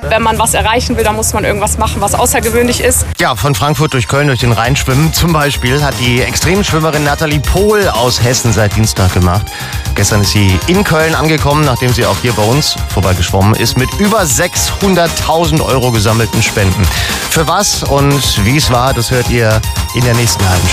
Wenn man was erreichen will, dann muss man irgendwas machen, was außergewöhnlich ist. Ja, von Frankfurt durch Köln durch den Rhein schwimmen zum Beispiel hat die Extremschwimmerin Nathalie Pohl aus Hessen seit Dienstag gemacht. Gestern ist sie in Köln angekommen, nachdem sie auch hier bei uns vorbeigeschwommen ist, mit über 600.000 € gesammelten Spenden. Für was und wie es war, das hört ihr in der nächsten halben Stunde.